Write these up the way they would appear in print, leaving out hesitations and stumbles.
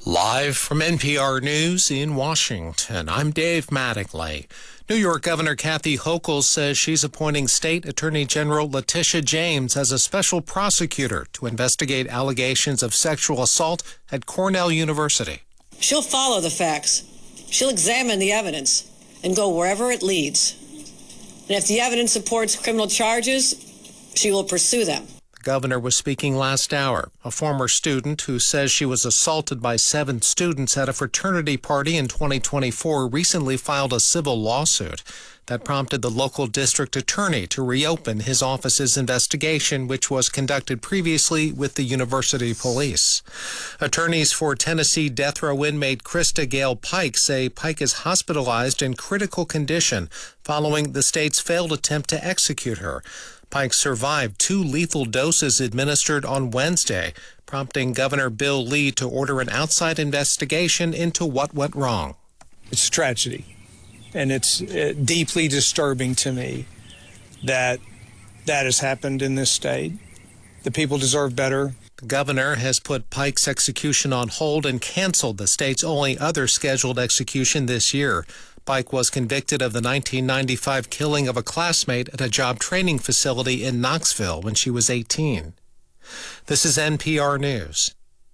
Live from NPR News in Washington, I'm Dave Mattingly. New York Governor Kathy Hochul says she's appointing State Attorney General Letitia James as a special prosecutor to investigate allegations of sexual assault at Cornell University. She'll follow the facts. She'll examine the evidence and go wherever it leads. And if the evidence supports criminal charges, she will pursue them. The governor was speaking last hour. A former student who says she was assaulted by 7 students at a fraternity party in 2024 recently filed a civil lawsuit that prompted the local district attorney to reopen his office's investigation, which was conducted previously with the university police. Attorneys for Tennessee death row inmate Krista Gale Pike say Pike is hospitalized in critical condition following the state's failed attempt to execute her. Pike survived 2 lethal doses administered on Wednesday, prompting Governor Bill Lee to order an outside investigation into what went wrong. It's a tragedy, and it's deeply disturbing to me that has happened in this state. The people deserve better. The governor has put Pike's execution on hold and canceled the state's only other scheduled execution this year. Pike was convicted of the 1995 killing of a classmate at a job training facility in Knoxville when she was 18. This is NPR News.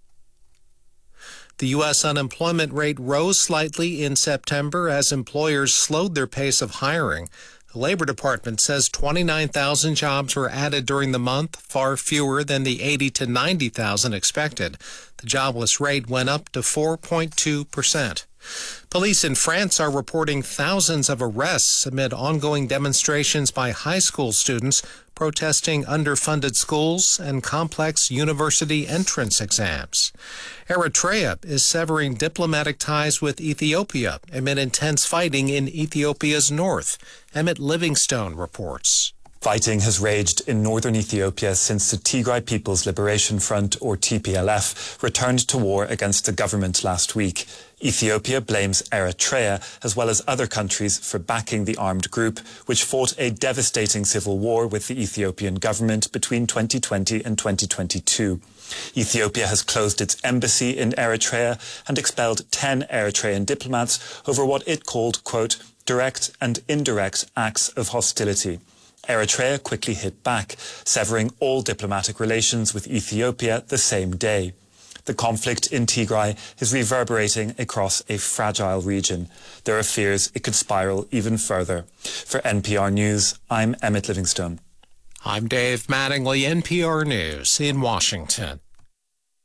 The U.S. unemployment rate rose slightly in September as employers slowed their pace of hiring. The Labor Department says 29,000 jobs were added during the month, far fewer than the 80 to 90,000 expected. The jobless rate went up to 4.2%. Police in France are reporting thousands of arrests amid ongoing demonstrations by high school students protesting underfunded schools and complex university entrance exams. Eritrea is severing diplomatic ties with Ethiopia amid intense fighting in Ethiopia's north. Emmett Livingstone reports. Fighting has raged in northern Ethiopia since the Tigray People's Liberation Front, or TPLF, returned to war against the government last week. Ethiopia blames Eritrea, as well as other countries, for backing the armed group, which fought a devastating civil war with the Ethiopian government between 2020 and 2022. Ethiopia has closed its embassy in Eritrea and expelled 10 Eritrean diplomats over what it called, quote, direct and indirect acts of hostility. Eritrea quickly hit back, severing all diplomatic relations with Ethiopia the same day. The conflict in Tigray is reverberating across a fragile region. There are fears it could spiral even further. For NPR News, I'm Emmett Livingstone. I'm Dave Mattingly, NPR News in Washington.